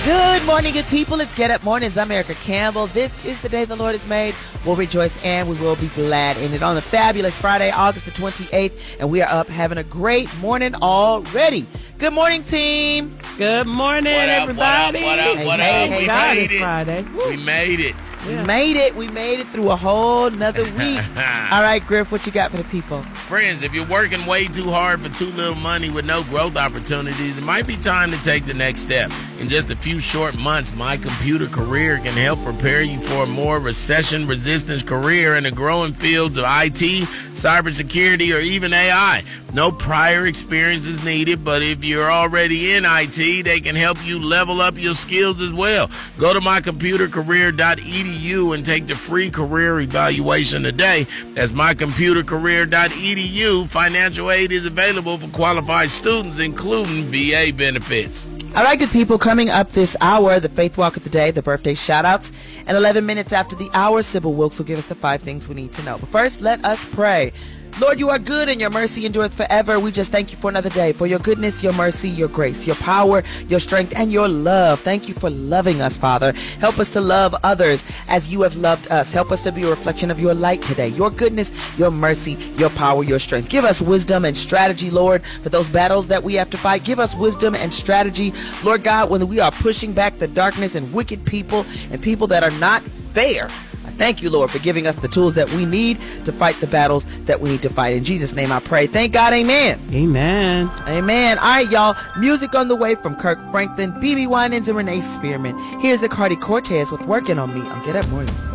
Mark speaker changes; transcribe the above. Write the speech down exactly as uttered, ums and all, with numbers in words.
Speaker 1: Good morning, good people. It's Get Up Mornings. I'm Erica Campbell. This is the day the Lord has made. We'll rejoice and we will be glad in it on a fabulous Friday, August the twenty-eighth. And we are up having a great morning already. Good morning, team.
Speaker 2: Good morning,
Speaker 3: what up,
Speaker 2: everybody.
Speaker 3: What up, what up, what
Speaker 1: Hey,
Speaker 3: up?
Speaker 1: hey,
Speaker 3: We
Speaker 2: God,
Speaker 3: made
Speaker 2: it's
Speaker 3: it.
Speaker 2: Friday.
Speaker 3: We made it.
Speaker 2: Yeah.
Speaker 1: We made it. We made it through a whole nother week. All right, Griff, what you got for the people?
Speaker 3: Friends, if you're working way too hard for too little money with no growth opportunities, it might be time to take the next step. In just a few short months, My Computer Career can help prepare you for a more recession-resistant career in the growing fields of I T, cybersecurity, or even A I. No prior experience is needed, but if you're already in I T, they can help you level up your skills as well. Go to my computer career dot e d u and take the free career evaluation today. That's my computer career dot e d u. Financial aid is available for qualified students, including V A benefits.
Speaker 1: All right, good people, coming up this hour, the Faith Walk of the Day, the birthday shout-outs, and eleven minutes after the hour, Sybil Wilkes will give us the five things we need to know. But first, let us pray. Lord, you are good and your mercy endureth forever. We just thank you for another day, for your goodness, your mercy, your grace, your power, your strength, and your love. Thank you for loving us, Father. Help us to love others as you have loved us. Help us to be a reflection of your light today, your goodness, your mercy, your power, your strength. Give us wisdom and strategy, Lord, for those battles that we have to fight. Give us wisdom and strategy, Lord God, when we are pushing back the darkness and wicked people and people that are not fair. Thank you, Lord, for giving us the tools that we need to fight the battles that we need to fight. In Jesus' name I pray. Thank God. Amen.
Speaker 2: Amen.
Speaker 1: Amen. All right, y'all. Music on the way from Kirk Franklin, B B Winans, and Renee Spearman. Here's a Cardi Cortez with Working on Me on Get Up Mornings.